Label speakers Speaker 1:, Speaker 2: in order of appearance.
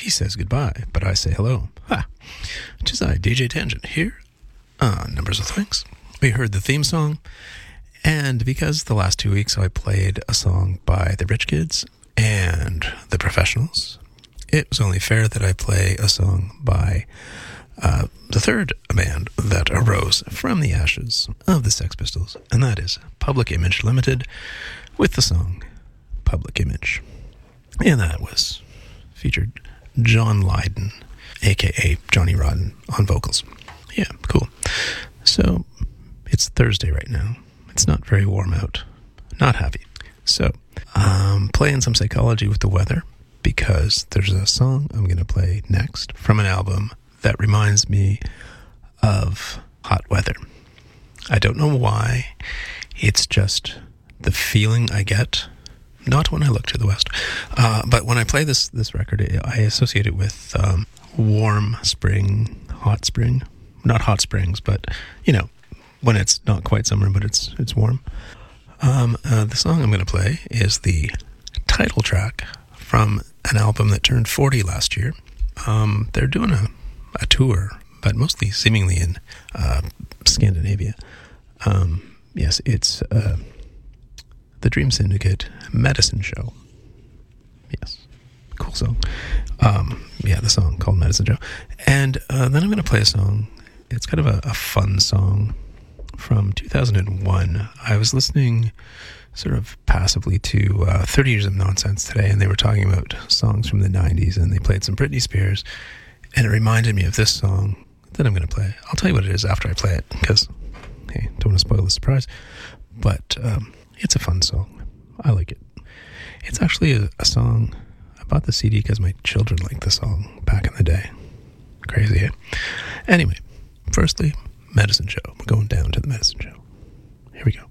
Speaker 1: He says goodbye, but I say hello. Ha! 'Tis I, DJ Tangent, here on Numbers of Things. We heard the theme song, and because the last 2 weeks I played a song by the Rich Kids and the Professionals, it was only fair that I play a song by the third band that arose from the ashes of the Sex Pistols, and that is Public Image Limited with the song Public Image. And that was featured John Lydon, a.k.a. Johnny Rotten, on vocals. Yeah, cool. So, it's Thursday right now. It's not very warm out. Not happy. So, I'm playing some psychology with the weather because there's a song I'm going to play next from an album that reminds me of hot weather. I don't know why. It's just the feeling I get. Not when I look to the west. But when I play this record, I associate it with warm spring, hot spring. Not hot springs, but, you know, when it's not quite summer, but it's warm. The song I'm going to play is the title track from an album that turned 40 last year. They're doing a tour, but mostly seemingly in Scandinavia. Yes, it's the Dream Syndicate Medicine Show. Yes, cool song. The song called Medicine Show. And then I'm going to play a song. It's kind of a fun song from 2001. I was listening sort of passively to 30 Years of Nonsense today, and they were talking about songs from the 90s, and they played some Britney Spears, and it reminded me of this song that I'm going to play. I'll tell you what it is after I play it, because, hey, don't want to spoil the surprise. But it's a fun song. I like it. It's actually a song. I bought the CD because my children liked the song back in the day. Crazy, eh? Anyway, firstly, Medicine Show. We're going down to the Medicine Show. Here we go.